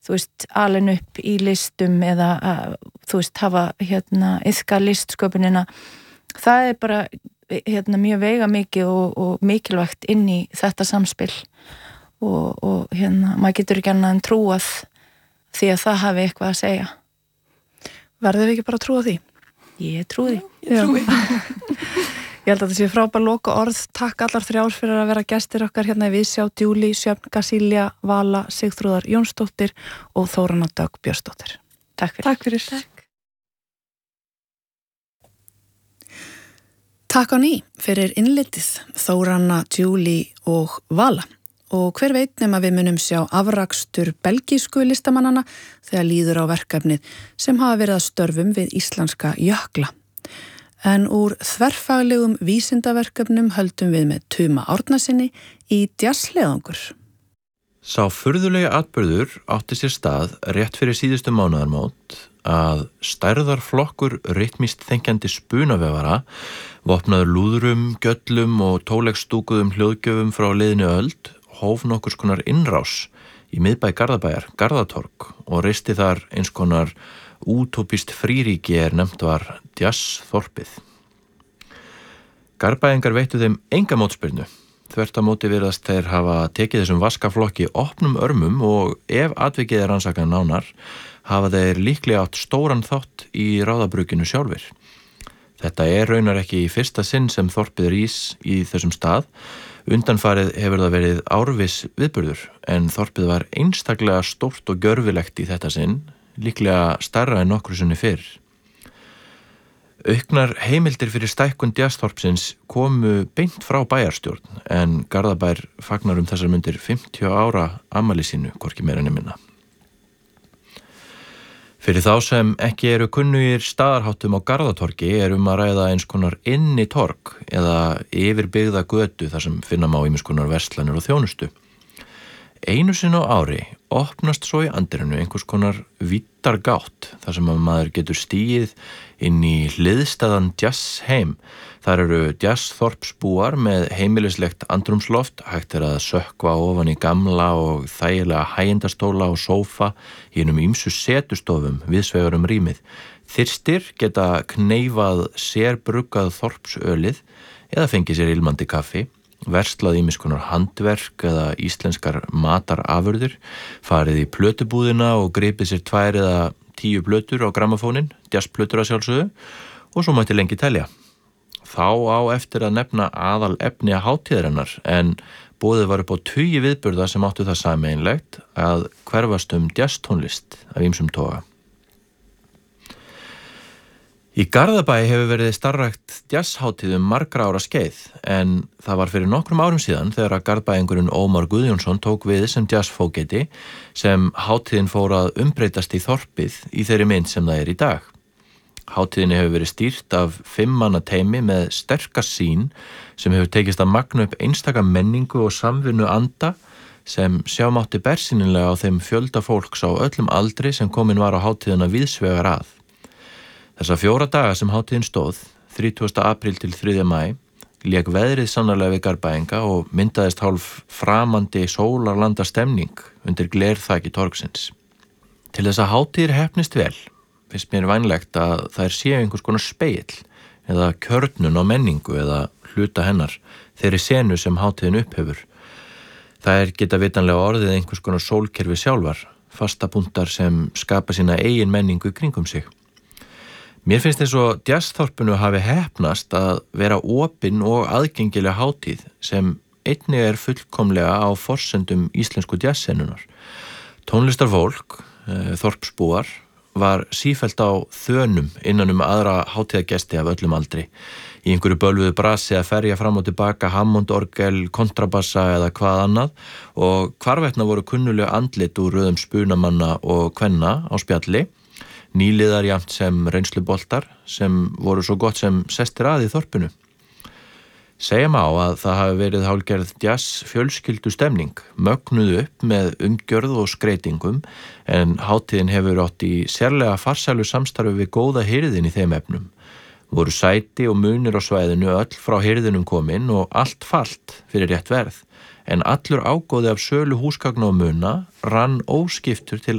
þú veist, alin upp í listum eða þú veist, hafa iðka listsköpunina, það bara mjög veigamikið og mikilvægt inn í þetta samspil og maður getur ekki annað en trúað því að það hafi eitthvað að segja. Verðum við ekki bara að trúa því? Ég trúi því. Ég trúi. Ég held að þetta sé frábær loka orð. Takk allar þrjár fyrir að vera gestir okkar hérna í Viðsjá, Djúli, Sjöfn, Silja, Vala, Sigþrúðar Jónsdóttir og Þórunn Dögg Björnsdóttir. Takk fyrir. Takk fyrir. Takk á ný fyrir innlitið Þóranna, Djúli og Vala. Og hver veit nema við munum sjá afrakstur belgísku listamannana þegar líður á verkefnið sem hafa verið að störfum við íslenska jökla. En úr þverfaglegum vísindaverkefnum höldum við með Tuma Árnasyni í djassleiðangur. Sá furðulegi atburður átti sér stað rétt fyrir síðustu mánaðarmót að stærðarflokkur rytmískt þenkjandi spunavefara, vopnaður lúðrum, gjöllum og tóleikstúkuðum hljóðgjöfum frá liðinni öld, hóf nokkurs konar innrás í miðbæ Garðabæjar, Garðatorg, og reisti þar eins konar útópískt fríríki nefnt var jazzþorpið. Garðbæingar veittu þeim enga mótspyrnu. Þvert á móti virðast þeir hafa tekið þessum vaskaflokki opnum örmum og ef atvikið rannsakað nánar, hafa þeir líklega átt stóran þátt í ráðabruginu sjálfir. Þetta raunar ekki í fyrsta sinn sem þorpið rís í þessum stað. Undanfarið hefur það verið árviss viðburður, en þorpið var einstaklega stórt og gjörfilegt í þetta sinn, líklega stærra en nokkru sinni fyrr. Auknar heimildir fyrir stækkun jazzþorpsins komu beint frá bæjarstjórn, en Garðabær fagnar þessar mundir 50 ára afmæli sínu, hvorki meira né minna. Fyrir þá sem ekki eru kunnugir staðarháttum á Garðatorgi að ræða eins konar inni torg eða yfirbyggða götu þar sem finna má ýmiss konar verslanir og þjónustu. Einu sinni á ári opnast svo í andirinu einhvers konar víddargátt þar sem maður getur stigið inn í hliðstæðan jazzheim. Þar eru jazzþorpsbúar með heimilislegt andrúmsloft, hægt að sökkva ofan í gamla og þægilega hægindastóla og sófa í einum ýmsu setustofum viðsvegar rýmið. Þyrstir geta kneifað sérbruggað þorpsölið eða fengið sér ilmandi kaffi, verslað ýmiss konar handverk eða íslenskar matarafurðir, farið í plötubúðina og gripið sér 2 eða 10 plötur á grammafónin, jazzplötur að sjálfsögðu, og svo mætti lengi telja. Þá á eftir að nefna aðal efni að hátíðarinnar, en boðið var upp á 20 viðburða sem áttu það sameiginlegt að hverfast jazztónlist af ýmsum toga. Í Garðabæ hefur verið starfrækt jazzhátíð margra ára skeið, en það var fyrir nokkrum árum síðan þegar að Garðbæingurinn Ómar Guðjónsson tók við sem jazzfógeti sem hátíðin fór að umbreytast í þorpið í þeirri mynd sem það í dag. Hátíðinni hefur verið stýrt af 5 manna teymi með sterka sýn sem hefur tekist að magna upp einstaka menningu og samvinnu anda sem sjá mátti bersýnilega á þeim fjölda fólks á öllum aldri sem komin var á hátíðina víðsvegar að. Þessa 4 daga sem hátíðin stóð, 30. apríl til 3. maí, lék veðrið sannarlega við Garðbæinga og myndaðist hálf framandi sólarlanda stemning undir glerþaki torgsins. Til þess að hátíðir heppnist vel, finnst mér vænlegt að þær séu einhvers konar spegill eða kjörnun á menningu eða hluta hennar, þeirri senu sem hátíðin upphefur. Þær geta vitanlega orðið einhvers konar sólkerfi sjálfar, fastapunktar sem skapa sína eigin menningu kringum sig. Mér finnst eins og jazzþorpinu hafi heppnast að vera opin og aðgengileg hátíð sem einnig fullkomlega á forsendum íslensku jazzsenunar. Tónlistarfólk, þorpsbúar, var sífellt á þönum innan aðra hátíðagesti af öllum aldri. Í einhverju bölvuðu brasi að ferja fram og tilbaka hammondorgel, kontrabassa eða hvað annað og hvarvetna voru kunnuleg andlit úr röðum spunamanna og kvenna á spjalli, nýliðar jafnt sem reynsluboltar sem voru svo gott sem sestir að í þorpinu. Segja má að það hafi verið hálfgerð jazz fjölskyldu stemning, mögnuð upp með umgjörð og skreytingum, en hátíðin hefur átt í sérlega farsælu samstarfi við góða hirðin í þeim efnum. Voru sæti og munir á svæðinu öll frá hirðinum komin og allt falt fyrir rétt verð, en allur ágóði af sölu húsgagna og muna rann óskiptur til